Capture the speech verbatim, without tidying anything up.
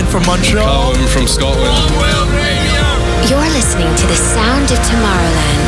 from Montreal. Colin from Scotland. You're listening to the sound of Tomorrowland